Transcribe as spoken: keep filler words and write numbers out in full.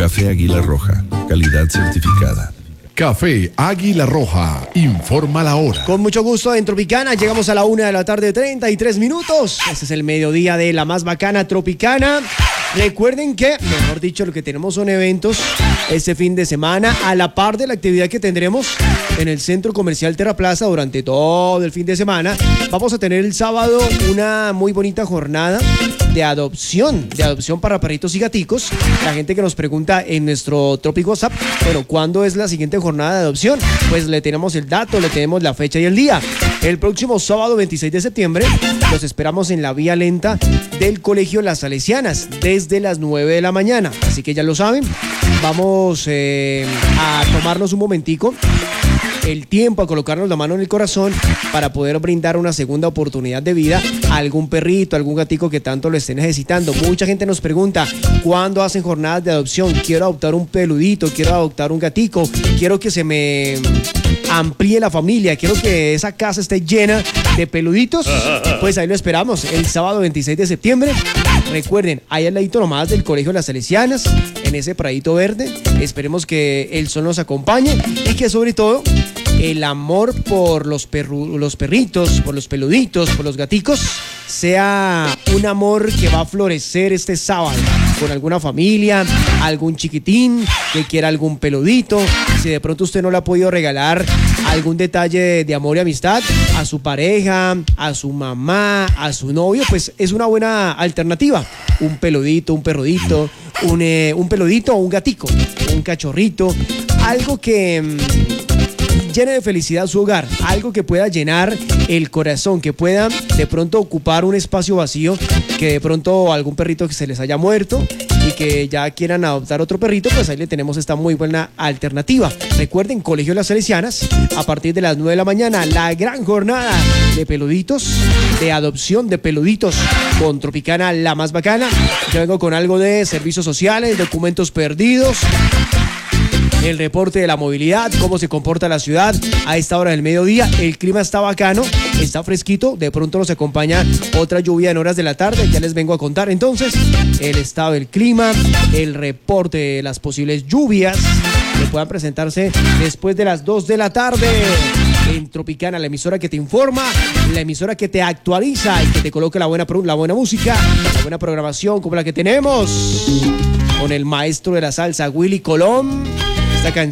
Café Águila Roja, calidad certificada. Café Águila Roja, informa la hora. Con mucho gusto en Tropicana, llegamos a la una de la tarde, treinta y tres minutos. Este es el mediodía de la más bacana Tropicana. Recuerden que, mejor dicho, lo que tenemos son eventos este fin de semana, a la par de la actividad que tendremos en el Centro Comercial Terra Plaza durante todo el fin de semana. Vamos a tener el sábado una muy bonita jornada de adopción, de adopción para perritos y gaticos. La gente que nos pregunta en nuestro Tropic WhatsApp, bueno, ¿cuándo es la siguiente jornada de adopción? Pues le tenemos el dato, le tenemos la fecha y el día. El próximo sábado veintiséis de septiembre los esperamos en la vía lenta del Colegio Las Salesianas desde las nueve de la mañana. Así que ya lo saben, vamos eh, a tomarnos un momentico, el tiempo, a colocarnos la mano en el corazón para poder brindar una segunda oportunidad de vida a algún perrito, a algún gatico que tanto lo esté necesitando. Mucha gente nos pregunta, ¿cuándo hacen jornadas de adopción? Quiero adoptar un peludito, quiero adoptar un gatico, quiero que se me amplíe la familia, quiero que esa casa esté llena de peluditos. Pues ahí lo esperamos, el sábado veintiséis de septiembre. Recuerden, ahí al ladito nomás del Colegio Las Salesianas, en ese pradito verde. Esperemos que el sol nos acompañe y que sobre todo el amor por los, perru- los perritos, por los peluditos, por los gaticos, sea un amor que va a florecer este sábado con alguna familia, algún chiquitín que quiera algún peludito. Si de pronto usted no le ha podido regalar algún detalle de amor y amistad a su pareja, a su mamá, a su novio, pues es una buena alternativa. Un peludito, un perrudito, un, eh, un peludito o un gatico, un cachorrito, algo que mmm, llene de felicidad su hogar, algo que pueda llenar el corazón, que pueda de pronto ocupar un espacio vacío, que de pronto algún perrito que se les haya muerto y que ya quieran adoptar otro perrito, pues ahí le tenemos esta muy buena alternativa. Recuerden, Colegio Las Salesianas, a partir de las nueve de la mañana, la gran jornada de peluditos, de adopción de peluditos con Tropicana, la más bacana. Yo vengo con algo de servicios sociales, documentos perdidos, el reporte de la movilidad, cómo se comporta la ciudad a esta hora del mediodía. El clima está bacano, está fresquito, de pronto nos acompaña otra lluvia en horas de la tarde, ya les vengo a contar entonces el estado del clima, el reporte de las posibles lluvias que puedan presentarse después de las dos de la tarde en Tropicana, la emisora que te informa, la emisora que te actualiza y que te coloca la buena, la buena música, la buena programación como la que tenemos con el maestro de la salsa, Willy Colón. Esta canción